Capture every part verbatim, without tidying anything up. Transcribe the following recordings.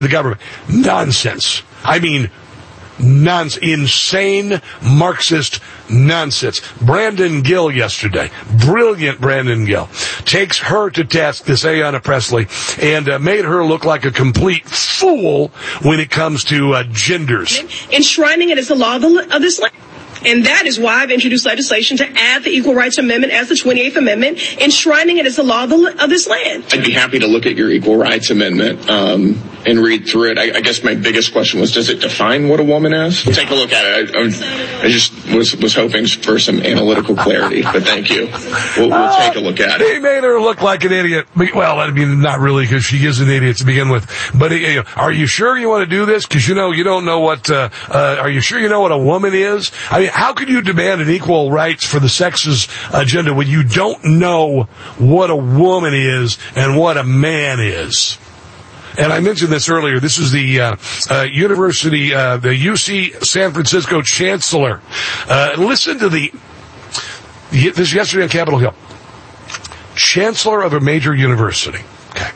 the government. Nonsense. I mean, nonsense. Insane Marxist nonsense. Brandon Gill yesterday, brilliant Brandon Gill, takes her to task, this Ayanna Pressley, and uh, made her look like a complete fool when it comes to uh, genders. Enshrining it as the law of, the, of this land. And that is why I've introduced legislation to add the Equal Rights Amendment as the twenty-eighth Amendment, enshrining it as the law of, the, of this land. I'd be happy to look at your Equal Rights Amendment um, and read through it. I, I guess my biggest question was, does it define what a woman is? Take a look at it. I, I, I just was, was hoping for some analytical clarity, but thank you. We'll, we'll take a look at it. He made her look like an idiot. Well, I mean, not really, because she is an idiot to begin with. But uh, are you sure you want to do this? Because, you know, you don't know what, uh, uh, are you sure you know what a woman is? I mean, how could you demand an equal rights for the sexes agenda when you don't know what a woman is and what a man is? And I mentioned this earlier. This is the uh, uh, University, uh, the U C San Francisco chancellor. Uh, listen to the, this is yesterday on Capitol Hill. Chancellor of a major university. Okay.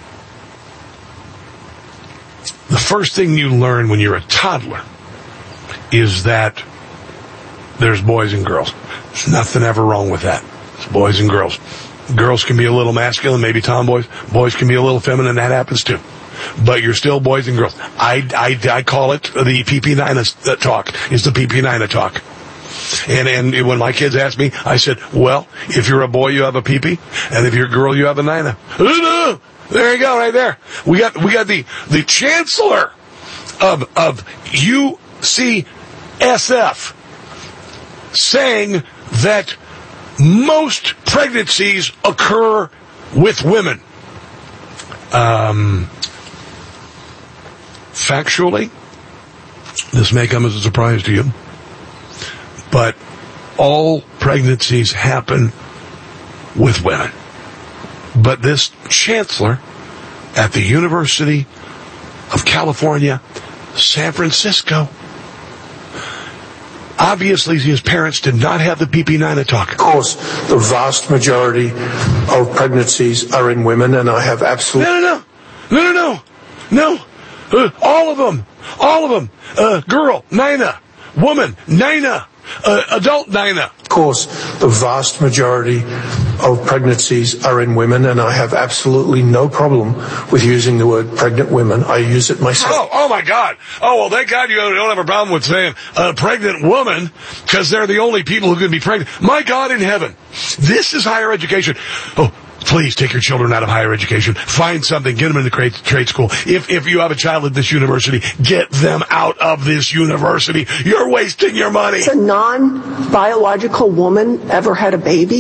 The first thing you learn when you're a toddler is that there's boys and girls. There's nothing ever wrong with that. It's boys and girls. Girls can be a little masculine, maybe tomboys. Boys can be a little feminine. That happens too. But you're still boys and girls. I, I, I call it the P P nine talk. It's the P P nine talk. And, and when my kids ask me, I said, well, if you're a boy, you have a P P. And if you're a girl, you have a nina. There you go, right there. We got, we got the, the chancellor of, of U C S F saying that most pregnancies occur with women. Um, factually, this may come as a surprise to you, but all pregnancies happen with women. But this chancellor at the University of California, San Francisco, obviously, his parents did not have the P P nine talk. Of course, the vast majority of pregnancies are in women, and I have absolutely... No, no, no. No, no, no. No. Uh, all of them. All of them. Uh, girl, nina. Woman, nina. Uh, adult, nina. Of course, the vast majority of pregnancies are in women, and I have absolutely no problem with using the word pregnant women. I use it myself. Oh, oh my God. Oh, well, thank God you don't have a problem with saying a pregnant woman, because they're the only people who can be pregnant. My God in heaven. This is higher education. Oh, please take your children out of higher education. Find something. Get them into trade, trade school. If, if you have a child at this university, get them out of this university. You're wasting your money. Has a non-biological woman ever had a baby?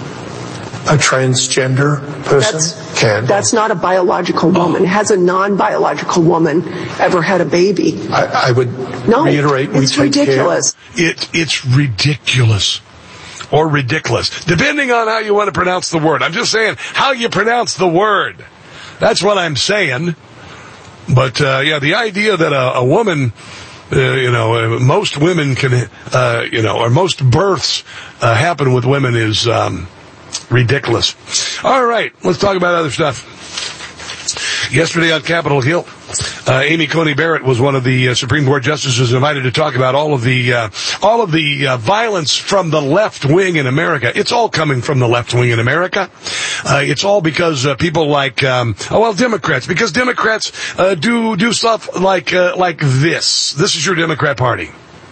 A transgender person that's, can. That's not a biological woman. Oh. Has a non-biological woman ever had a baby? I, I would no, reiterate. It's we take ridiculous. Care. It, it's ridiculous. Or ridiculous, depending on how you want to pronounce the word. I'm just saying how you pronounce the word. That's what I'm saying. But, uh, yeah, the idea that a, a woman, uh, you know, uh, most women can, uh, you know, or most births uh, happen with women is um, ridiculous. All right, let's talk about other stuff. Yesterday on Capitol Hill, uh, Amy Coney Barrett was one of the uh, Supreme Court justices invited to talk about all of the uh, all of the uh, violence from the left wing in America. It's all coming from the left wing in America. Uh, it's all because uh, people like um, oh well Democrats because Democrats uh, do do stuff like uh, like this. This is your Democrat Party.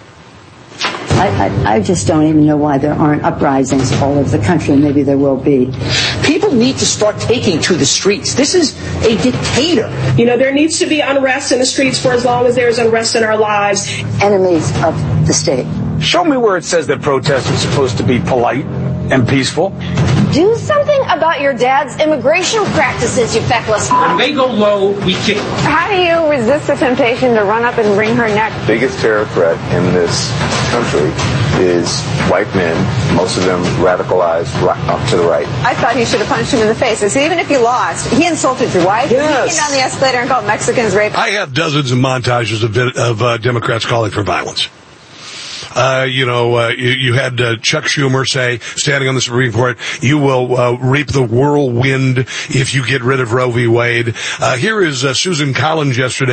I, I, I just don't even know why there aren't uprisings all over the country. Maybe there will be. People need to start taking to the streets. This is a dictator. You know, there needs to be unrest in the streets for as long as there is unrest in our lives. Enemies of the state. Show me where it says that protests are supposed to be polite and peaceful. Do something about your dad's immigration practices, you feckless. When they go low, we kick. How do you resist the temptation to run up and wring her neck? The biggest terror threat in this country is white men, most of them radicalized right, up to the right. I thought he should have punched him in the face. I said, even if you lost, he insulted your wife. Yes. He came down the escalator and called Mexicans rape. I have dozens of montages of, of uh, Democrats calling for violence. Uh, you know, uh, you, you had uh, Chuck Schumer say, standing on the Supreme Court, you will uh, reap the whirlwind if you get rid of Roe v. Wade. Uh, here is uh, Susan Collins yesterday.